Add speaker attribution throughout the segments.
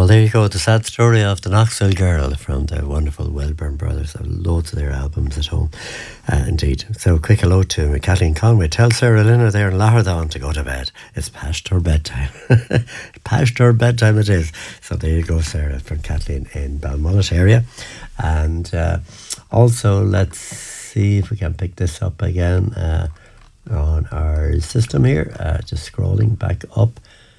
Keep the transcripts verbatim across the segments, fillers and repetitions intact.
Speaker 1: well, there you go. The sad story of the Knoxville girl from the wonderful Wellburn Brothers. I've loads of their albums at home, uh, indeed. So, quick hello to Kathleen Conway. Tell Sarah Linner there in Lahardon to go to bed. It's past her bedtime. Past her bedtime it is. So, there you go, Sarah, from Kathleen in Balmullet area. And uh, also, let's see if we can pick this up again uh, on our system here. Uh, just scrolling back up.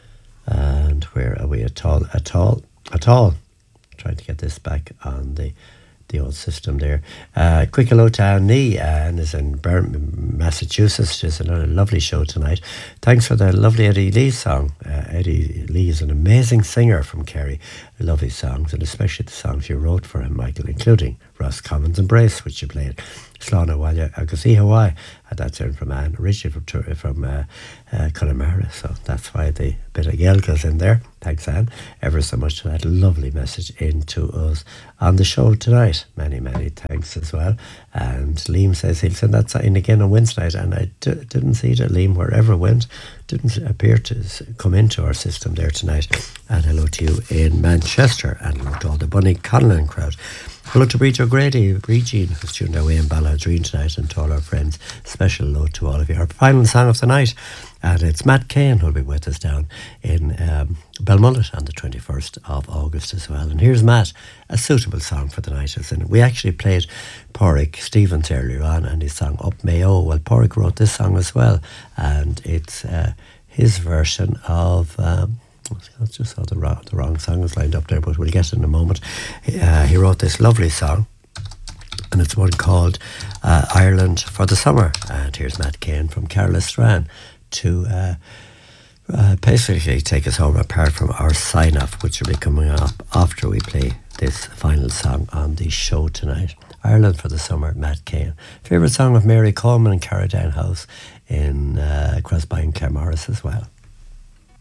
Speaker 1: And where are we at all? At all? At all? Trying to get this back on the the old system there. Uh, quick hello to Anne Lee. Anne is in Bern, Massachusetts. She's another lovely show tonight. Thanks for the lovely Eddie Lee song. Uh, Eddie Lee is an amazing singer from Kerry. I love his songs, and especially the songs you wrote for him, Michael, including Roscommon's Embrace, which you played. Slánna Bhaile agus í Hawaii. And that's in from Anne, originally from, from uh, uh, Connemara. So that's why the bit of Gaelga's in there. Thanks, Anne, ever so much for that lovely message into us on the show tonight. Many, many thanks as well. And Liam says he'll send that in again on Wednesday night, and I d- didn't see that Liam, wherever it went, didn't appear to come into our system there tonight. And hello to you in Manchester, and hello to all the Bunny Conlon crowd. Hello to Bridget O'Grady, Regine, who's tuned our way in Balladreen tonight, and to all our friends. Special hello to all of you. Our final song of the night, and it's Matt Cain who'll be with us down in um, Belmullet on the twenty-first of August as well. And here's Matt, a suitable song for the night. And we actually played Pádraig Stevens earlier on and his song Up Mayo. Well, Pádraig wrote this song as well, and it's uh, his version of... Um, I just saw the wrong, the wrong song was lined up there, but we'll get it in a moment. Uh, he wrote this lovely song, and it's one called uh, Ireland for the Summer. And here's Matt Cain from Carlisle to uh, uh, basically take us home, apart from our sign-off, which will be coming up after we play this final song on the show tonight. Ireland for the Summer, Matt Cain. Favourite song of Mary Coleman and Cara Down House in uh, Crossby and Claremorris as well.